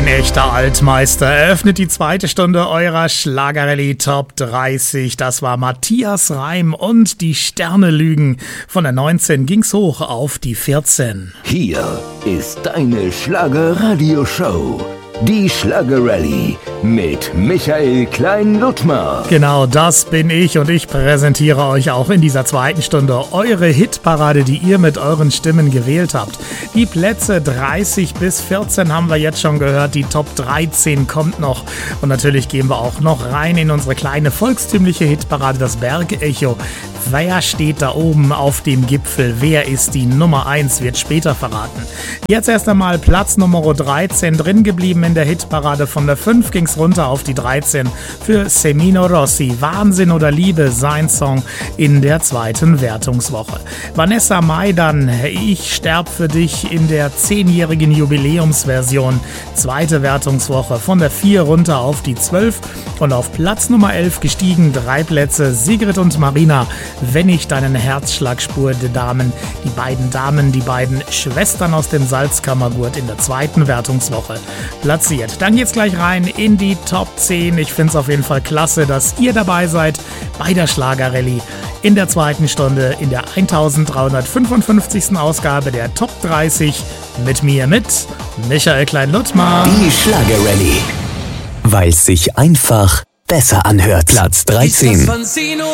Ein echter Altmeister eröffnet die zweite Stunde eurer Schlagerrallye Top 30. Das war Matthias Reim und die Sterne lügen. Von der 19 ging's hoch auf die 14. Hier ist deine Schlagerradio-Show. Die Schlagerrallye mit Michael Klein-Ludtmer. Genau, das bin ich und ich präsentiere euch auch in dieser zweiten Stunde eure Hitparade, die ihr mit euren Stimmen gewählt habt. Die Plätze 30 bis 14 haben wir jetzt schon gehört, die Top 13 kommt noch. Und natürlich gehen wir auch noch rein in unsere kleine volkstümliche Hitparade, das Bergecho. Wer steht da oben auf dem Gipfel? Wer ist die Nummer 1? Wird später verraten. Jetzt erst einmal Platz Nummer 13 drin geblieben in der Hitparade. Von der 5 ging's runter auf die 13 für Semino Rossi. Wahnsinn oder Liebe, sein Song in der zweiten Wertungswoche. Vanessa Maidan, Ich sterb für dich in der 10-jährigen Jubiläumsversion. Zweite Wertungswoche von der 4 runter auf die 12 und auf Platz Nummer 11 gestiegen, 3 Plätze, Sigrid und Marina. Wenn ich deinen Herzschlag spüre, die beiden Schwestern aus dem Salzkammergurt in der zweiten Wertungswoche platziert. Dann geht's gleich rein in die Top 10. Ich find's auf jeden Fall klasse, dass ihr dabei seid bei der Schlagerrallye in der zweiten Stunde, in der 1355. Ausgabe der Top 30 mit mir, mit Michael Klein-Ludtmer. Die Schlagerrallye, weil es sich einfach besser anhört. Platz 13.